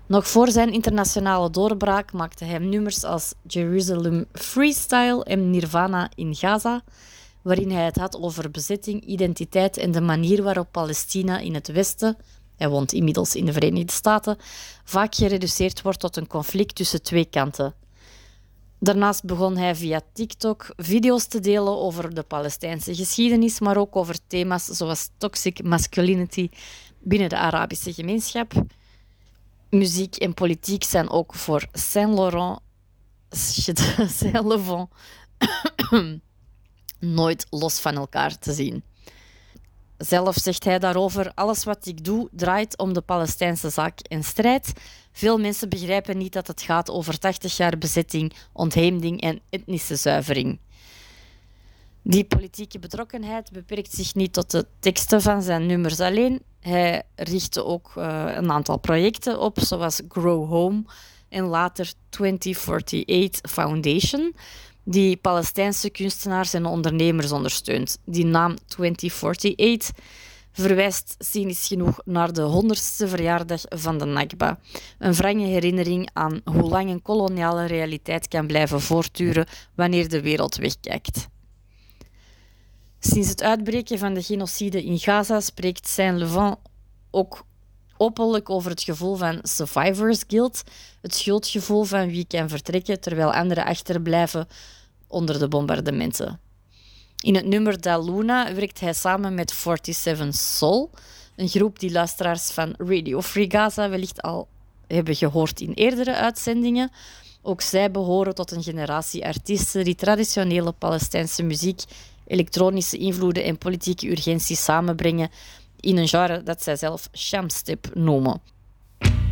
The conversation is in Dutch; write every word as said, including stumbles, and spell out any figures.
Nog voor zijn internationale doorbraak maakte hij nummers als Jerusalem Freestyle en Nirvana in Gaza, waarin hij het had over bezetting, identiteit en de manier waarop Palestina in het Westen, hij woont inmiddels in de Verenigde Staten, vaak gereduceerd wordt tot een conflict tussen twee kanten. Daarnaast begon hij via TikTok video's te delen over de Palestijnse geschiedenis, maar ook over thema's zoals toxic masculinity binnen de Arabische gemeenschap. Muziek en politiek zijn ook voor Saint Laurent, shit, Saint Laurent nooit los van elkaar te zien. Zelf zegt hij daarover: alles wat ik doe draait om de Palestijnse zaak en strijd. Veel mensen begrijpen niet dat het gaat over tachtig jaar bezetting, ontheemding en etnische zuivering. Die politieke betrokkenheid beperkt zich niet tot de teksten van zijn nummers alleen. Hij richtte ook uh, een aantal projecten op, zoals Grow Home en later twintig achtenzestig Foundation, die Palestijnse kunstenaars en ondernemers ondersteunt. Die naam twintig achtenzestig verwijst cynisch genoeg naar de honderdste verjaardag van de Nakba. Een wrange herinnering aan hoe lang een koloniale realiteit kan blijven voortduren wanneer de wereld wegkijkt. Sinds het uitbreken van de genocide in Gaza spreekt Saint Laurent ook openlijk over het gevoel van survivor's guilt, het schuldgevoel van wie kan vertrekken terwijl anderen achterblijven onder de bombardementen. In het nummer Da Luna werkt hij samen met zevenenveertig Soul, een groep die luisteraars van Radio Free Gaza wellicht al hebben gehoord in eerdere uitzendingen. Ook zij behoren tot een generatie artiesten die traditionele Palestijnse muziek, elektronische invloeden en politieke urgentie samenbrengen in een genre dat zij zelf shamstep noemen.